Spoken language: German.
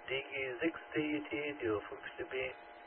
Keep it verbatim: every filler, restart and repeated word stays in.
D G sechs T E T, T O fünf C B.